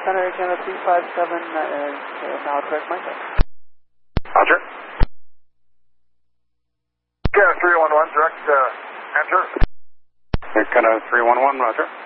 Center, Channel 357 is now correct my check. Roger. Yeah, 311, direct enter. Center 311, roger.